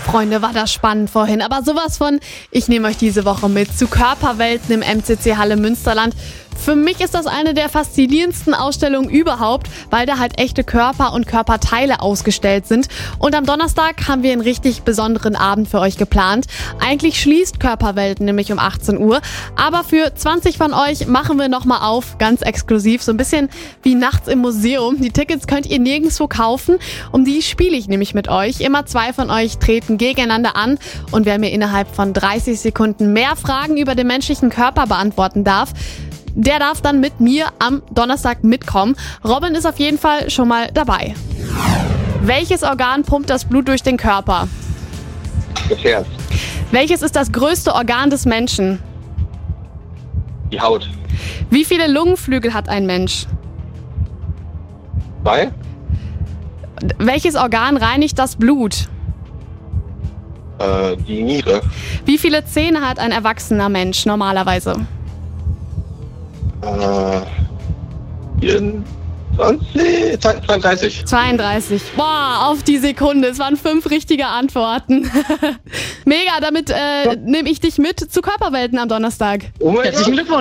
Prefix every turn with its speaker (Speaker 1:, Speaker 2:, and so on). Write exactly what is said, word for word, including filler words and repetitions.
Speaker 1: Freunde, war das spannend vorhin. Aber sowas von, ich nehme euch diese Woche mit zu Körperwelten im M C C Halle Münsterland. Für mich ist das eine der faszinierendsten Ausstellungen überhaupt, weil da halt echte Körper und Körperteile ausgestellt sind. Und am Donnerstag haben wir einen richtig besonderen Abend für euch geplant. Eigentlich schließt Körperwelten nämlich um achtzehn Uhr. Aber für zwanzig von euch machen wir nochmal auf, ganz exklusiv. So ein bisschen wie nachts im Museum. Die Tickets könnt ihr nirgendwo kaufen. Um die spiele ich nämlich mit euch. Immer zwei von euch treten gegeneinander an. Und wer mir innerhalb von dreißig Sekunden mehr Fragen über den menschlichen Körper beantworten darf, der darf dann mit mir am Donnerstag mitkommen. Robin ist auf jeden Fall schon mal dabei. Welches Organ pumpt das Blut durch den Körper?
Speaker 2: Das Herz.
Speaker 1: Welches ist das größte Organ des Menschen?
Speaker 2: Die Haut.
Speaker 1: Wie viele Lungenflügel hat ein Mensch?
Speaker 2: Zwei.
Speaker 1: Welches Organ reinigt das Blut?
Speaker 2: Äh, die Niere.
Speaker 1: Wie viele Zähne hat ein erwachsener Mensch normalerweise?
Speaker 2: Äh, vierundzwanzig, zweiunddreißig.
Speaker 1: zweiunddreißig. Boah, auf die Sekunde. Es waren fünf richtige Antworten. Mega, damit äh, nehme ich dich mit zu Körperwelten am Donnerstag.
Speaker 2: Oh mein Gott.
Speaker 3: Herzlichen Glückwunsch.